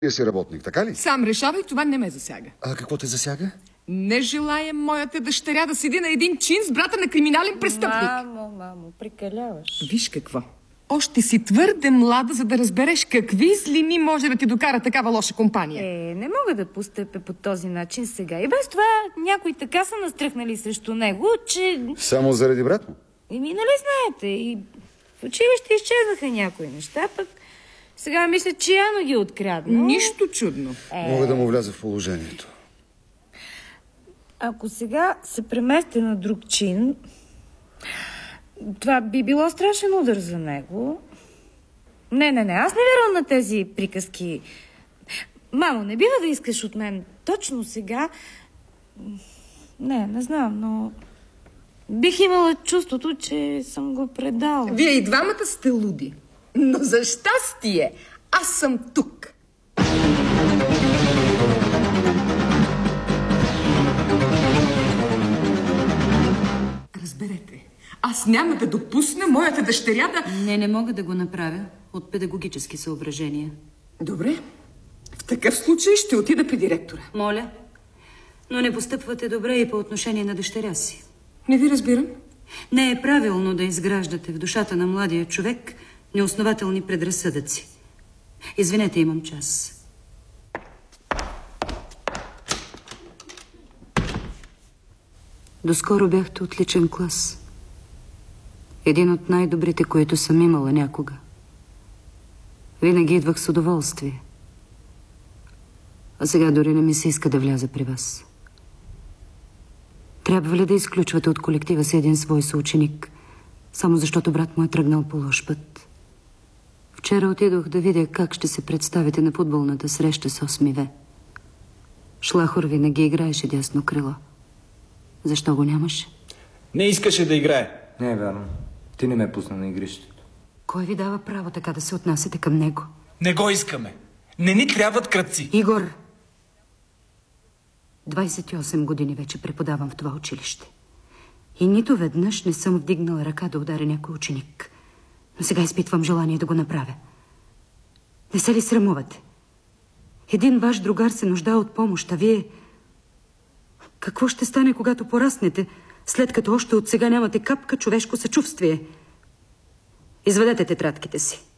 си работник, така ли? Сам решавай, това не ме засяга. А какво те засяга? Не желая моята дъщеря да седи на един чин с брата на криминален престъпник. Мамо, прекаляваш. Виж какво. Още си твърде млада, за да разбереш какви злини може да ти докара такава лоша компания. Не мога да постъпя по този начин сега. И без това някои така са настръхнали срещу него, че... Само заради брат му? Нали знаете, и в училище изчезнаха някои неща, пък сега мисля, че Яно ги открадна. Нищо чудно. Мога да му вляза в положението. Ако сега се преместя на друг чин, това би било страшен удар за него. Не, аз не вярвам на тези приказки. Мамо, не бива да искаш от мен точно сега. Не знам, но бих имала чувството, че съм го предала. Вие и двамата сте луди. Но за щастие, аз съм тук. Разберете, аз няма да допусна моята дъщеря да... Не мога да го направя от педагогически съображения. Добре, в такъв случай ще отида при директора. Моля, но не постъпвате добре и по отношение на дъщеря си. Не ви разбирам. Не е правилно да изграждате в душата на младия човек неоснователни предразсъдъци. Извинете, имам час. Доскоро бяхте отличен клас. Един от най-добрите, които съм имала някога. Винаги идвах с удоволствие. А сега дори не ми се иска да вляза при вас. Трябва ли да изключвате от колектива си един свой съученик, само защото брат му е тръгнал по лош път? Вчера отидох да видя как ще се представите на футболната среща с 8 В. Шлахор винаги играеше дясно крило. Защо го нямаше? Не искаше да играе. Не е вярно. Ти не ме пусна на игрището. Кой ви дава право така да се отнасяте към него? Не го искаме. Не ни трябват крадци. Игор! 28 години вече преподавам в това училище. И нито веднъж не съм вдигнала ръка да ударя някой ученик. Но сега изпитвам желание да го направя. Не се ли срамувате? Един ваш другар се нуждае от помощ, а вие... Какво ще стане, когато пораснете, след като още от сега нямате капка човешко съчувствие? Изведете тетрадките си.